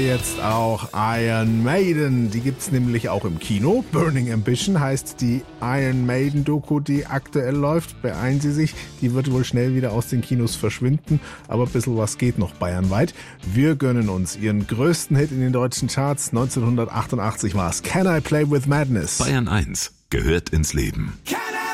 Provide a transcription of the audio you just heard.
Jetzt auch Iron Maiden, die gibt's nämlich auch im Kino. Burning Ambition heißt die Iron Maiden Doku, die aktuell läuft. Beeilen Sie sich, die wird wohl schnell wieder aus den Kinos verschwinden, aber ein bisschen was geht noch bayernweit. Wir gönnen uns ihren größten Hit in den deutschen Charts. 1988 war's. Can I Play with Madness? Bayern 1 gehört ins Leben.